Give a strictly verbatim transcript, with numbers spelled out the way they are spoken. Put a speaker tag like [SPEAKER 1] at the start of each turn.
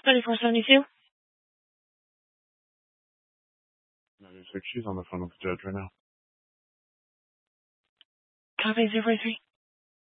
[SPEAKER 1] thirty-four seventy-two.
[SPEAKER 2] ninety-six, she's on the phone with the judge right now.
[SPEAKER 1] Copy zero forty-three.